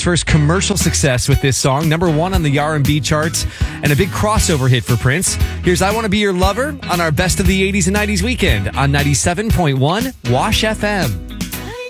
his first commercial success with this song, #1 on the R&B charts, and a big crossover hit for Prince. Here's I Want to Be Your Lover on our Best of the 80s and 90s weekend on 97.1 Wash FM.